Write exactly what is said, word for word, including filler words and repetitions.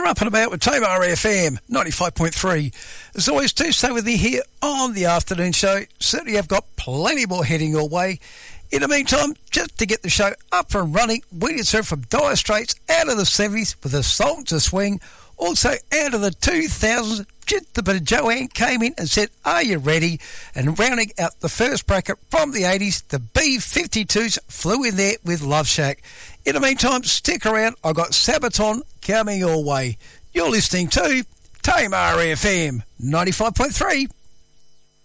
You're up and about with Tamar F M ninety-five point three. As always, do stay with me here on the afternoon show. Certainly I've got plenty more heading your way. In the meantime, just to get the show up and running, we did serve from Dire Straits out of the seventies with a song to swing. Also out of the two thousands, just a bit of Joanne came in and said, "Are you ready?" And rounding out the first bracket from the eighties, the B fifty-twos flew in there with Love Shack. In the meantime, stick around. I've got Sabaton coming your way. You're listening to Tamar F M ninety-five point three.